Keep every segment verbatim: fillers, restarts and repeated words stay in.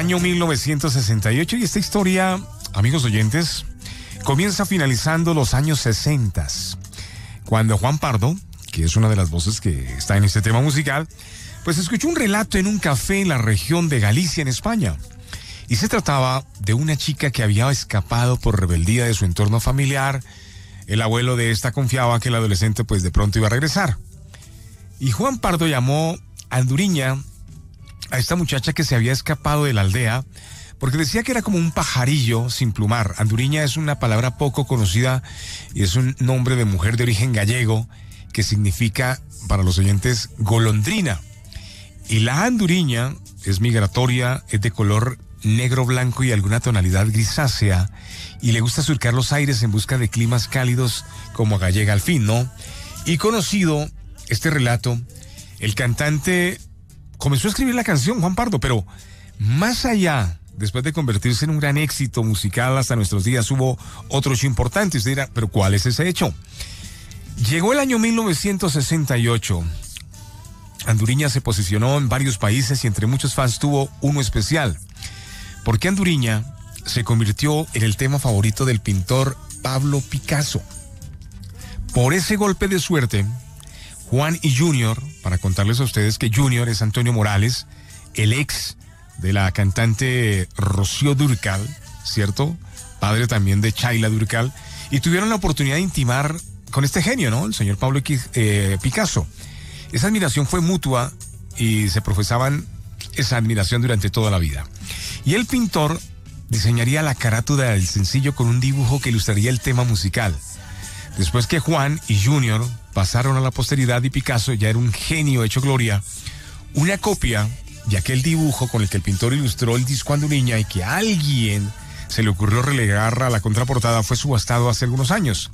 Año mil novecientos sesenta y ocho, y esta historia, amigos oyentes, comienza finalizando los años sesenta, cuando Juan Pardo, que es una de las voces que está en este tema musical, pues escuchó un relato en un café en la región de Galicia, en España. Y se trataba de una chica que había escapado por rebeldía de su entorno familiar. El abuelo de esta confiaba que el adolescente pues de pronto iba a regresar. Y Juan Pardo llamó a Anduriña a esta muchacha que se había escapado de la aldea, porque decía que era como un pajarillo sin plumar. Anduriña es una palabra poco conocida y es un nombre de mujer de origen gallego que significa, para los oyentes, golondrina. Y la anduriña es migratoria, es de color negro, blanco y alguna tonalidad grisácea, y le gusta surcar los aires en busca de climas cálidos como gallega al fin, ¿no? Y conocido este relato, el cantante comenzó a escribir la canción, Juan Pardo, pero más allá, después de convertirse en un gran éxito musical hasta nuestros días, hubo otro hecho importante. Usted dirá, ¿pero cuál es ese hecho? Llegó el año mil novecientos sesenta y ocho. Anduriña se posicionó en varios países y entre muchos fans tuvo uno especial, porque Anduriña se convirtió en el tema favorito del pintor Pablo Picasso. Por ese golpe de suerte, Juan y Junior, para contarles a ustedes que Junior es Antonio Morales, el ex de la cantante Rocío Dúrcal, ¿cierto? Padre también de Chayla Dúrcal, y tuvieron la oportunidad de intimar con este genio, ¿no? El señor Pablo eh, Picasso. Esa admiración fue mutua y se profesaban esa admiración durante toda la vida. Y el pintor diseñaría la carátula del sencillo con un dibujo que ilustraría el tema musical. Después que Juan y Junior pasaron a la posteridad y Picasso ya era un genio hecho gloria, una copia de aquel dibujo con el que el pintor ilustró el disco Anduriña y que a alguien se le ocurrió relegar a la contraportada fue subastado hace algunos años.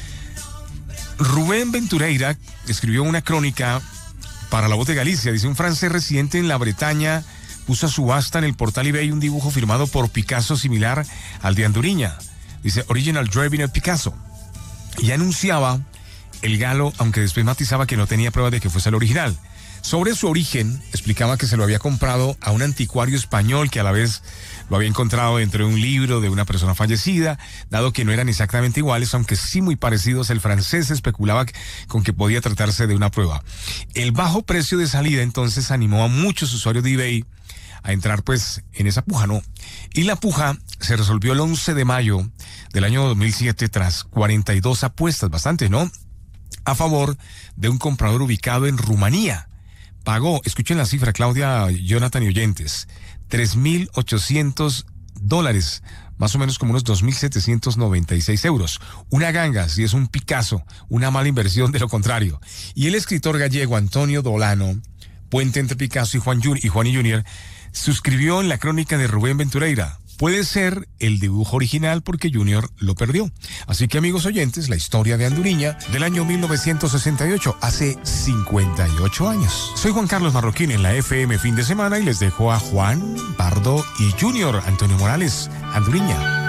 Rubén Ventureira escribió una crónica para La Voz de Galicia. Dice: un francés residente en la Bretaña puso a subasta en el portal eBay un dibujo firmado por Picasso similar al de Anduriña. Dice Original Drawing of Picasso. Y anunciaba el galo, aunque después matizaba que no tenía pruebas de que fuese el original. Sobre su origen, explicaba que se lo había comprado a un anticuario español que a la vez lo había encontrado dentro de un libro de una persona fallecida, dado que no eran exactamente iguales, aunque sí muy parecidos. El francés especulaba con que podía tratarse de una prueba. El bajo precio de salida entonces animó a muchos usuarios de eBay a entrar pues en esa puja, ¿no? Y la puja se resolvió el once de mayo del año dos mil siete tras cuarenta y dos apuestas, bastante, ¿no? A favor de un comprador ubicado en Rumanía. Pagó, escuchen la cifra, Claudia, Jonathan y oyentes, tres mil ochocientos dólares, más o menos como unos dos mil setecientos noventa y seis euros. Una ganga, si es un Picasso, una mala inversión de lo contrario. Y el escritor gallego Antonio Dolano, puente entre Picasso y Juan, y Juan y Junior, suscribió en la crónica de Rubén Ventureira: puede ser el dibujo original porque Junior lo perdió. Así que, amigos oyentes, la historia de Anduriña del año mil novecientos sesenta y ocho, hace cincuenta y ocho años. Soy Juan Carlos Marroquín en la F M Fin de Semana y les dejo a Juan Pardo y Junior, Antonio Morales, Anduriña.